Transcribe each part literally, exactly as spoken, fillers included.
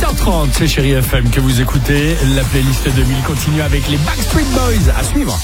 huit heures trente, c'est Chérie F M que vous écoutez. La playlist deux mille continue avec les Backstreet Boys. À suivre.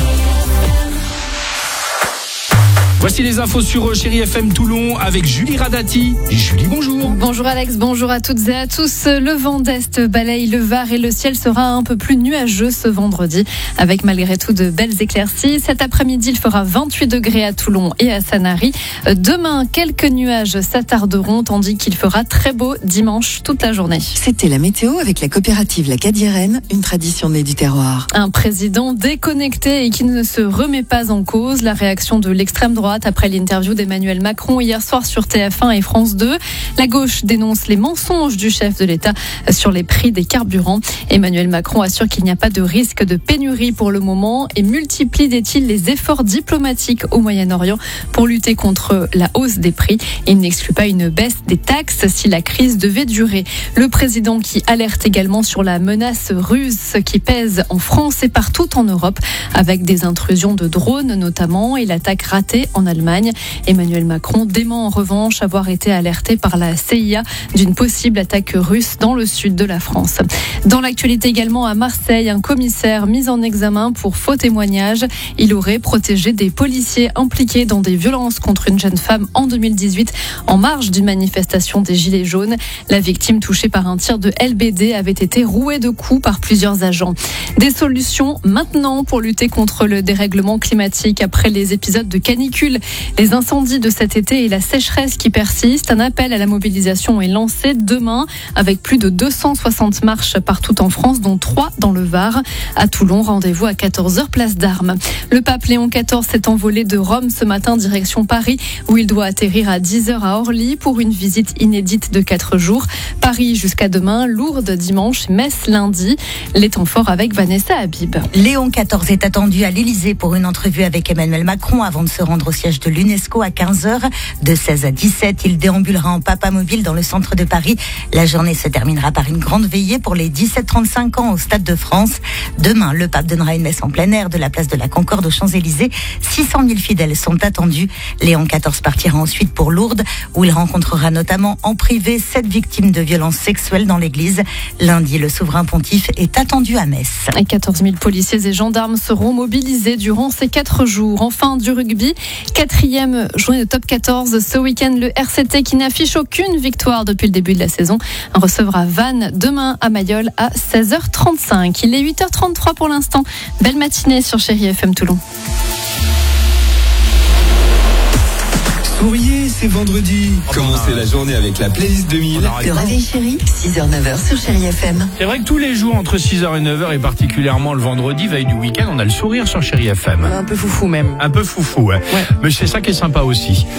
Voici les infos sur Chérie F M Toulon avec Julie Radati. Julie, bonjour. Bonjour Alex, bonjour à toutes et à tous. Le vent d'Est balaye le Var et le ciel sera un peu plus nuageux ce vendredi, avec malgré tout de belles éclaircies. Cet après-midi, il fera vingt-huit degrés à Toulon et à Sanary. Demain, quelques nuages s'attarderont, tandis qu'il fera très beau dimanche toute la journée. C'était la météo avec la coopérative La Cadiérenne, une tradition née du terroir. Un président déconnecté et qui ne se remet pas en cause. La réaction de l'extrême droite après l'interview d'Emmanuel Macron hier soir sur T F un et France deux. La gauche dénonce les mensonges du chef de l'État sur les prix des carburants. Emmanuel Macron assure qu'il n'y a pas de risque de pénurie pour le moment et multiplie, dit-il, les efforts diplomatiques au Moyen-Orient pour lutter contre la hausse des prix. Il n'exclut pas une baisse des taxes si la crise devait durer. Le président qui alerte également sur la menace russe qui pèse en France et partout en Europe, avec des intrusions de drones notamment et l'attaque ratée en Allemagne. Emmanuel Macron dément en revanche avoir été alerté par la C I A d'une possible attaque russe dans le sud de la France. Dans l'actualité également à Marseille, un commissaire mis en examen pour faux témoignage. Il aurait protégé des policiers impliqués dans des violences contre une jeune femme en deux mille dix-huit en marge d'une manifestation des Gilets jaunes. La victime touchée par un tir de L B D avait été rouée de coups par plusieurs agents. Des solutions maintenant pour lutter contre le dérèglement climatique après les épisodes de canicule, les incendies de cet été et la sécheresse qui persiste. Un appel à la mobilisation est lancé demain avec plus de deux cent soixante marches partout en France, dont trois dans le Var. À Toulon, rendez-vous à quatorze heures, place d'Armes. Le pape Léon quatorze s'est envolé de Rome ce matin direction Paris, où il doit atterrir à dix heures à Orly pour une visite inédite de quatre jours. Paris jusqu'à demain, Lourdes dimanche, Metz lundi. Les temps forts avec Vanessa Habib. Léon quatorze est attendu à l'Élysée pour une entrevue avec Emmanuel Macron avant de se rendre au siège de l'UNESCO à quinze heures. De seize à dix-sept, il déambulera en papamobile dans le centre de Paris. La journée se terminera par une grande veillée pour les dix-sept trente-cinq ans au Stade de France. Demain, le pape donnera une messe en plein air de la place de la Concorde aux Champs-Élysées. six cent mille fidèles sont attendus. Léon quatorze partira ensuite pour Lourdes, où il rencontrera notamment en privé sept victimes de violences sexuelles dans l'église. Lundi, le souverain pontife est attendu à Metz. quatorze mille policiers et gendarmes seront mobilisés durant ces quatre jours. Enfin, du rugby, quatrième journée de top quatorze. Ce week-end, le R C T, qui n'affiche aucune victoire depuis le début de la saison, recevra Vannes demain à Mayol à seize heures trente-cinq. Il est huit heures trente-trois pour l'instant. Belle matinée sur Chérie F M Toulon. Souriez, c'est vendredi. Commencez la journée avec la playlist deux mille. Le réveil chéri, six heures neuf heures sur Chérie F M. C'est vrai que tous les jours entre six heures et neuf heures et particulièrement le vendredi, veille du week-end, on a le sourire sur Chérie F M. Un peu foufou même. Un peu foufou, ouais. Ouais. Mais c'est ça qui est sympa aussi.